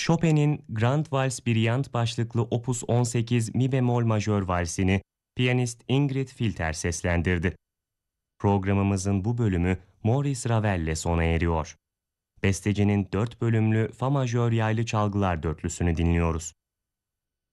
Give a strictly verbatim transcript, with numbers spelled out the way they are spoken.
Chopin'in Grand Vals Brilliant başlıklı Opus on sekiz Mi bemol majör valsini piyanist Ingrid Filter seslendirdi. Programımızın bu bölümü Maurice Ravel'le sona eriyor. Bestecinin dört bölümlü Fa majör yaylı çalgılar dörtlüsünü dinliyoruz.